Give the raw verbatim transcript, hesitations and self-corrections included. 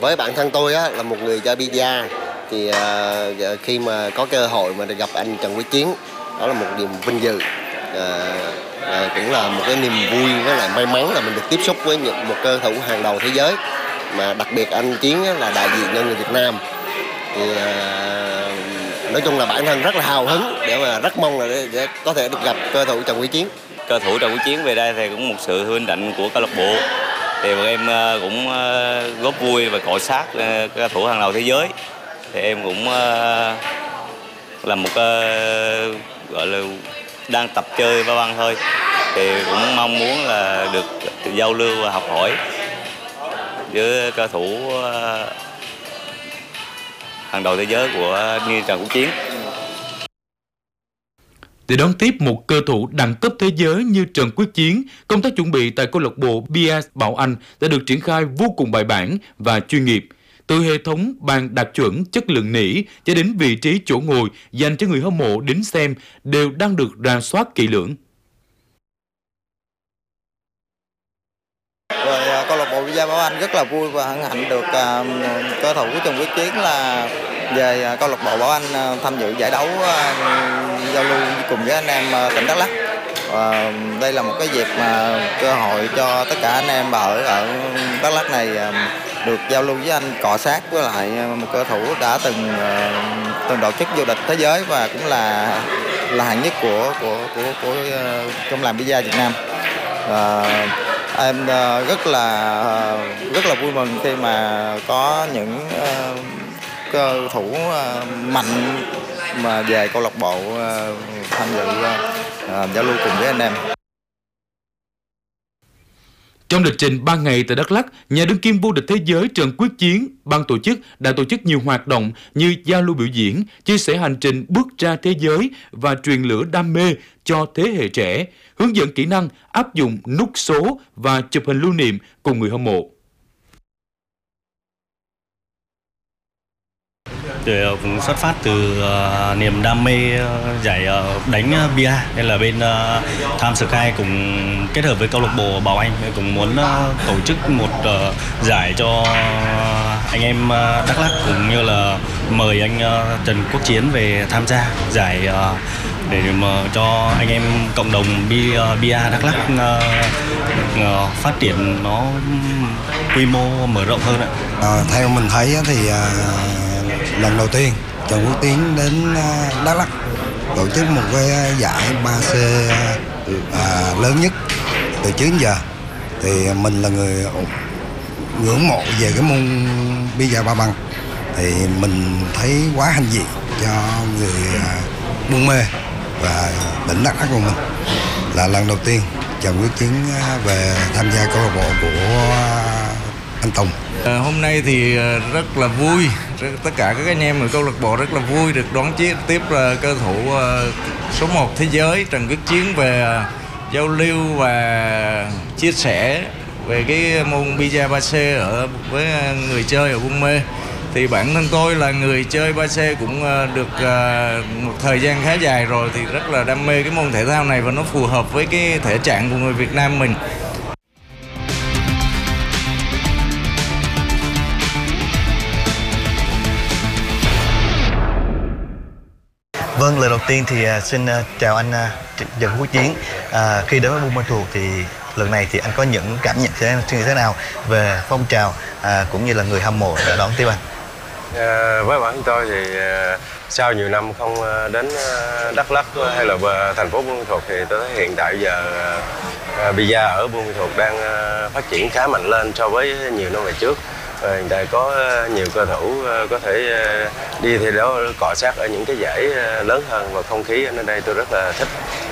với bản thân tôi á, là một người chơi pizza thì uh, khi mà có cơ hội mà được gặp anh Trần Quyết Chiến, đó là một niềm vinh dự, uh, uh, cũng là một cái niềm vui với lại may mắn là mình được tiếp xúc với những một cơ thủ hàng đầu thế giới, mà đặc biệt anh Chiến là đại diện cho người Việt Nam. Thì uh, nói chung là bản thân rất là hào hứng để mà rất mong là để, để có thể được gặp cơ thủ Trần Quyết Chiến. Cơ thủ Trần Quyết Chiến về đây thì cũng một sự vinh định của câu lạc bộ. Thì bọn em cũng góp vui và cọ sát cơ thủ hàng đầu thế giới. Thì em cũng là một gọi là đang tập chơi ba băng thôi. Thì cũng mong muốn là được giao lưu và học hỏi với cơ thủ hàng đầu thế giới của như Trần Quốc Chiến. Để đón tiếp một cơ thủ đẳng cấp thế giới như Trần Quyết Chiến, công tác chuẩn bị tại câu lạc bộ Bia Bảo Anh đã được triển khai vô cùng bài bản và chuyên nghiệp. Từ hệ thống bàn đạt chuẩn chất lượng nỉ cho đến vị trí chỗ ngồi dành cho người hâm mộ đến xem đều đang được rà soát kỹ lưỡng. Rồi câu lạc bộ Bia Bảo Anh rất là vui và hân hạnh được uh, cơ thủ của Trần Quyết Chiến là về câu lạc bộ Bảo Anh tham dự giải đấu uh, giao lưu cùng với anh em uh, tỉnh Đắk Lắk. Uh, đây là một cái dịp mà cơ hội cho tất cả anh em ở ở Đắk Lắk này uh, được giao lưu với anh, cọ sát với lại một cơ thủ đã từng uh, từng đoạt chức vô địch thế giới và cũng là là hạng nhất của của của, của uh, trong làng pizza Việt Nam. Uh, em uh, rất là uh, rất là vui mừng khi mà có những uh, cơ thủ uh, mạnh mà về câu lạc bộ uh, tham dự uh, giao lưu cùng với anh em. Trong lịch trình ba ngày tại Đắk Lắk, nhà đương kim vô địch thế giới Trần Quyết Chiến, ban tổ chức đã tổ chức nhiều hoạt động như giao lưu biểu diễn, chia sẻ hành trình bước ra thế giới và truyền lửa đam mê cho thế hệ trẻ, hướng dẫn kỹ năng áp dụng nút số và chụp hình lưu niệm cùng người hâm mộ. Từ xuất phát từ uh, niềm đam mê uh, giải uh, đánh uh, bia nên là bên uh, Tham Sky cùng kết hợp với câu lạc bộ Bảo Anh cũng muốn uh, tổ chức một uh, giải cho anh em uh, Đắk Lắk, cũng như là mời anh uh, Trần Quốc Chiến về tham gia giải uh, để mà cho anh em cộng đồng bia, uh, bia Đắk Lắk uh, uh, phát triển nó quy mô mở rộng hơn ạ. À, theo mình thấy thì uh, lần đầu tiên Trần Quốc Tiến đến Đắk Lắk tổ chức một cái giải ba C à, lớn nhất từ trước đến giờ, thì mình là người ngưỡng mộ về cái môn pizza ba băng, thì mình thấy quá hãnh diện cho người à, buôn mê và tỉnh Đắk Lắk của mình. Là lần đầu tiên Trần Quyết Tiến về tham gia câu lạc bộ của anh Tùng. À, hôm nay thì rất là vui, rất, tất cả các anh em ở câu lạc bộ rất là vui được đón tiếp là cơ thủ uh, số một thế giới Trần Quyết Chiến về uh, giao lưu và chia sẻ về cái môn pizza ba C ở với người chơi ở Buôn Mê. Thì bản thân tôi là người chơi ba C cũng uh, được uh, một thời gian khá dài rồi, thì rất là đam mê cái môn thể thao này và nó phù hợp với cái thể trạng của người Việt Nam mình. Vâng, lời đầu tiên thì uh, xin uh, chào anh uh, Trần Quốc Chiến. Uh, khi đến với Buôn Ma Thuột thì lần này thì anh có những cảm nhận thế, như thế nào về phong trào uh, cũng như là người hâm mộ đã đón tiếp anh? À, với bản thân tôi thì uh, sau nhiều năm không uh, đến uh, Đắk Lắk hay là thành phố Buôn Ma Thuột, thì tôi thấy hiện tại giờ uh, pizza ở Buôn Ma Thuột đang uh, phát triển khá mạnh lên so với nhiều năm về trước. Và hiện tại có nhiều cơ thủ có thể đi thi đấu cọ sát ở những cái giải lớn hơn, và không khí ở nơi đây tôi rất là thích.